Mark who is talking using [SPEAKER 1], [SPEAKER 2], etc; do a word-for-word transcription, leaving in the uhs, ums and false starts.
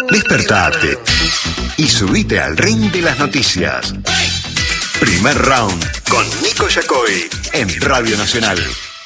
[SPEAKER 1] Despertate y subite al ring de las noticias. Primer round con Nico Yacoy en Radio Nacional.